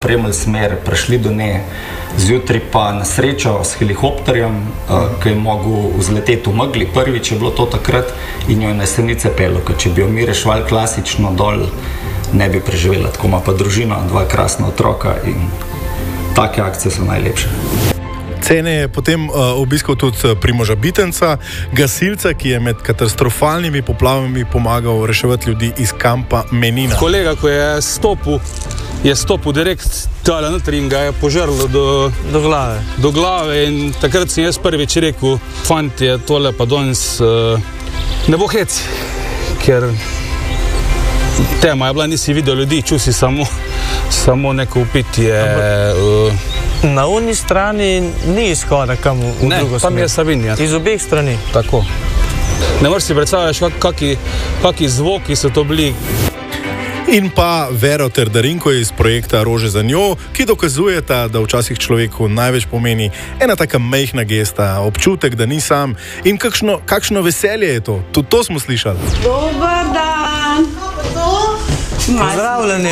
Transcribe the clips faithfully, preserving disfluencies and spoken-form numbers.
spremljali smer, prišli do nje, zjutraj pa na srečo s helikopterjem, uh, ki je mogel vzleteti v megli. Prvič je bilo to takrat in jo je na Jesenice pelo, ker če bi jo mi rešvali klasično dol, ne bi preživela. Tako ima pa družina, dva krasna otroka in take akcije so najlepše. Cene je potem uh, obiskal tudi Primoža Bitenca, gasilca, ki je med katastrofalnimi poplavami pomagal reševati ljudi iz kampa Menina. Kolega, ko je stopil, je stopil direkt tale notri in ga je požrlo do, do glave. Do glave in takrat sem jaz prvič rekel, fantje, tole pa danes uh, ne bo hec, ker tema je bila, nisi videl ljudi, čutil si samo, samo neko upitje. Uh, Na uni strani ni izhoda kam v, v ne, drugo smer. Ne, tam je Savinja. Iz obeh strani. Tako. Ne moreš si predstavljaš, kaki, kaki zvoki so to bili. In pa Vero ter Darinko iz projekta Rože za njo, ki dokazujeta, da včasih človeku največ pomeni ena taka majhna gesta, občutek, da ni sam. In kakšno, kakšno veselje je to. Tudi to smo slišali. Dobar dan. Pozdravljeni.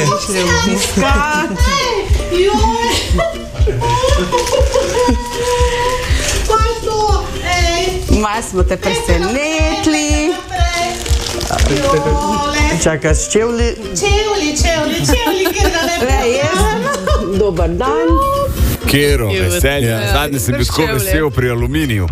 Malo smo te presenetili. Čakaj, s čevli? Čevli, čevli, čevli, kjer ga ne prejem. Dobar dan. Kero, veselje. Ja. Zadnji sem bil tako vesel pri aluminiju.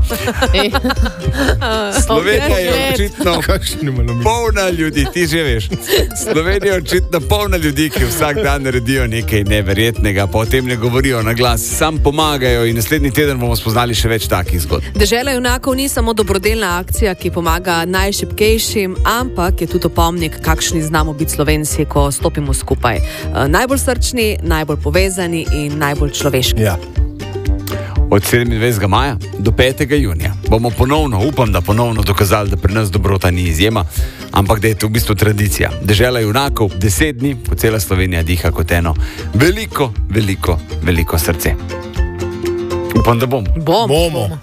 Slovenija je očitno polna ljudi, ti že veš. Slovenija je očitno polna ljudi, ki vsak dan naredijo nekaj neverjetnega, pa o tem ne govorijo na glas, sam pomagajo in naslednji teden bomo spoznali še več takih zgodb. Dežela junakov ni samo dobrodelna akcija, ki pomaga najšibkejšim, ampak je tudi opomnik, kakšni znamo biti Slovenci, ko stopimo skupaj. Najbolj srčni, najbolj povezani in najbolj človeški. Ja. Od sedemindvajsetega maja do petega junija bomo ponovno, upam, da ponovno dokazali, da pri nas dobrota ni izjema, ampak da je to v bistvu tradicija. Dežela junakov, deset dni, ko cela Slovenija diha kot eno veliko, veliko, veliko srce. Upam, da bomo. Bom. Bomo.